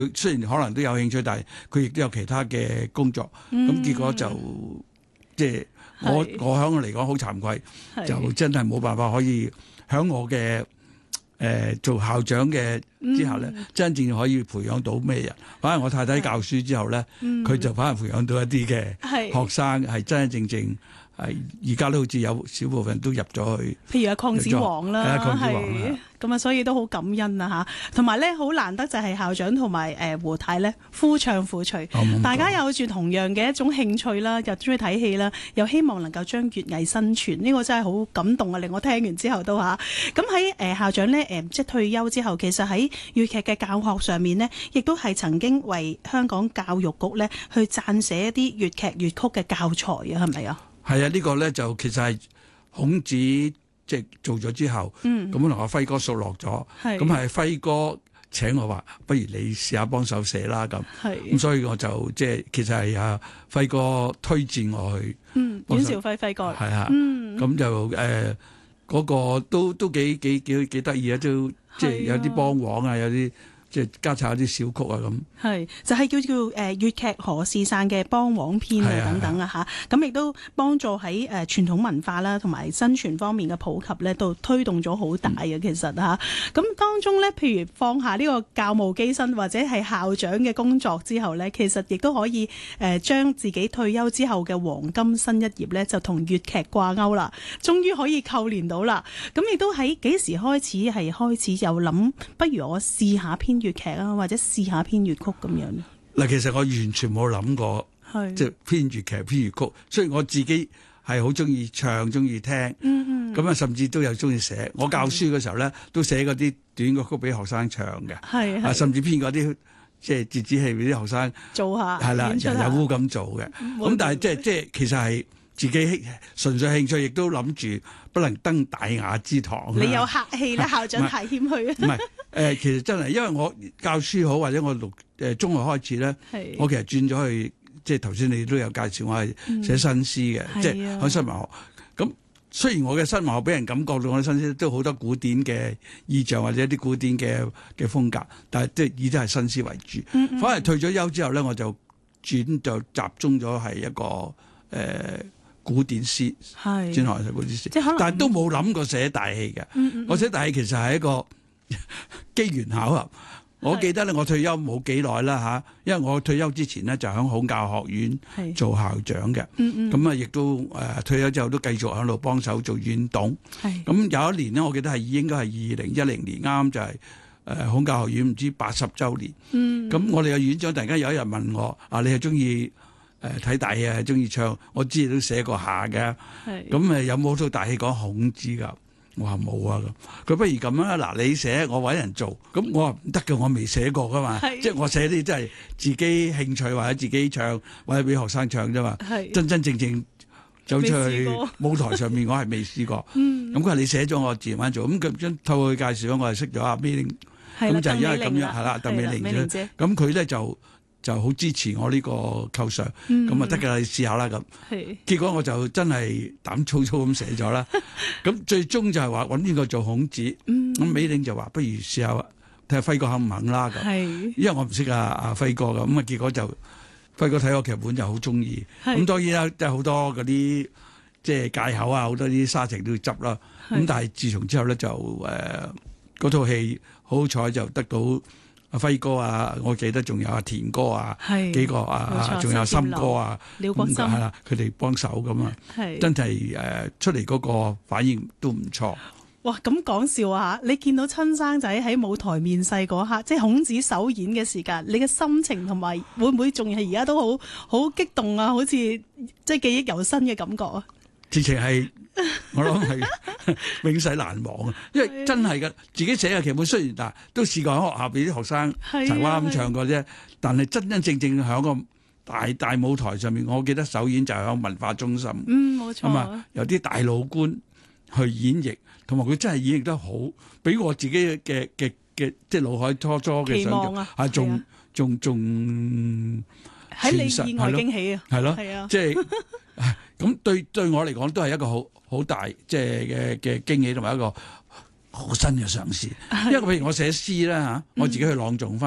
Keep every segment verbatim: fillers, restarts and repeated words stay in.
雖然可能都有興趣，但係佢亦都有其他嘅工作，咁、 嗯、 結果就即係我我喺我嚟講好慚愧，就真係冇辦法可以喺我嘅誒、呃、做校長嘅之後咧，嗯、真正可以培養到咩人？反而我太太教書之後咧，佢、嗯、就反而培養到一啲嘅學生係真真正正。係而家都好似有少部分都入咗去， 譬如阿鄺子王啦，係咁啊，所以都好感恩啊嚇。同埋咧，好難得就係校長同埋誒胡太咧，夫唱婦隨，哦、大家有住同樣嘅一種興趣啦，又中意睇戲啦，又希望能夠將粵藝生存，呢、這個真係好感動啊！令我聽完之後都嚇。咁喺誒校長咧誒即係退休之後，其實喺粵劇嘅教學上面呢，亦都係曾經為香港教育局咧去撰寫一啲粵劇粵曲嘅教材啊，係咪啊？ 係啊，呢、這個咧就其實係孔子即係做咗之後，咁同阿輝哥熟落咗，咁係輝哥請我話，不如你試下幫手寫啦咁，咁所以我就即係其實係阿輝哥推薦我去， 嗯，阮兆輝輝哥， 係啊，咁、嗯、就誒嗰、呃那個都都幾幾幾幾得意啊，都即係有啲幫簧啊，有啲。即係加插一啲小曲啊咁， 係就係、是、叫做誒粵劇何氏散嘅幫簧篇啊等等啊嚇，咁亦都幫助喺誒傳統文化啦同埋生存方面嘅普及咧，都推動咗好大嘅、嗯、其實嚇。咁當中咧，譬如放下呢個教務機身或者係校長嘅工作之後咧，其實亦都可以誒將自己退休之後嘅黃金新一頁咧，就同粵劇掛鈎啦，終於可以扣連到啦。咁亦都喺幾時開始係開始又諗，不如我試下編粵劇啊，或者試下編粵曲咁樣。 嗱，其實我完全冇諗過，即係編粵劇、編粵曲。雖然我自己係好中意唱、中意聽，咁、嗯、啊，甚至都有中意寫。我教書嘅時候咧，都寫嗰啲短嘅曲俾學生唱嘅，係啊，甚至編嗰啲即係折子戲俾啲學生做下，係啦，人有污咁做嘅。咁但係即係即係其實係自己純粹興趣，亦都諗住不能登大雅之堂。 你有客氣啦，校長太謙虛啊！ 唔係誒，其實真係因為我教書好，或者我讀誒、呃、中學開始咧，我其實轉咗去即係頭先你都有介紹，我係寫新詩嘅，嗯、即係喺新文學。咁雖然我嘅新文學俾人感覺到我嘅新詩都好多古典嘅意象或者一啲古典嘅嘅風格，但係即係以都係新詩為主。嗯嗯、反而退咗休之後咧，我就轉就集中咗係一個誒。呃古典詩，專學係古典詩，但係都冇諗過寫大戲嘅。嗯嗯、我寫大戲其實係一個機緣巧合。我記得咧，我退休冇幾耐啦嚇，因為我退休之前呢，就喺孔教學院做校長嘅。咁啊，亦都誒、呃、退休之後都繼續喺度幫手做院董。咁有一年呢，我記得係應該係二零一零年，啱啱就係、是、誒、呃、孔教學院唔知八十週年。咁、嗯、我哋嘅院長突然間有一日問我：啊，你係中意誒睇大戲啊，中意唱？我知你都寫過下嘅。咁誒有冇套大戲講孔子㗎？我話冇啊，咁佢不如咁啊，嗱，你寫我搵人做，咁我話唔得嘅，我未寫過噶嘛，即係我寫啲真係自己興趣或者自己唱或者俾學生唱啫嘛，真真正正走出去舞台上面我係未試過，咁佢話你寫咗我自然搵做，咁佢將透過佢介紹我係識咗阿 May，咁就因為咁樣係啦，鄧美玲姐，咁佢咧就。就好支持我呢個構想，咁啊得㗎，你試下啦咁。結果我就真係膽粗粗咁寫咗啦。咁最終就係話揾呢個做孔子。咁、嗯、美玲就話不如試下睇下輝哥肯唔肯啦咁。因為我唔識啊阿輝哥㗎，咁啊結果就輝哥睇我劇本就好中意。咁當然啦，即係好多嗰啲即係界口啊，好多啲沙情都要執啦。咁但係自從之後咧就誒嗰套戲好彩就得到。阿輝哥啊，我記得仲有阿田哥啊，幾個啊，仲有森哥啊，廖國森係啦，佢哋幫手咁啊，真係誒出嚟嗰個反應都唔錯。 哇！咁講笑啊，你見到親生仔喺舞台面世嗰刻，即係孔子首演嘅時間，你嘅心情同埋會唔會仲係而家都好好激動啊？好似即係記憶猶新嘅感覺啊！ 直情係我諗係永世難忘啊！因為真係嘅，自己寫嘅劇本雖然嗱都試過喺學校俾啲學生柴娃咁唱過啫，但係真真正正喺個大大舞台上面，我記得首演就係喺文化中心， 嗯冇錯， 咁啊有啲大老官去演繹，同埋佢真係演繹得好，比我自己嘅嘅嘅即係腦海初初嘅想象啊，仲仲仲喺你意外驚喜啊， 係咯，係啊，即係。咁對對我嚟講都係一個好好大即係嘅嘅驚喜，同埋一個好新嘅嘗試。因為譬如我寫詩啦嚇，我自己去朗誦翻，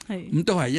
咁都係